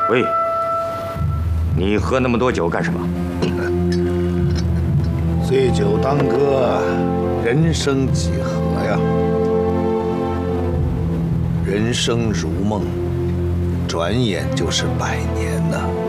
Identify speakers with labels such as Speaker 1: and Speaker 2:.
Speaker 1: 喂，你喝那么多酒干什么？
Speaker 2: 醉酒当歌，人生几何呀？人生如梦，转眼就是100年呐。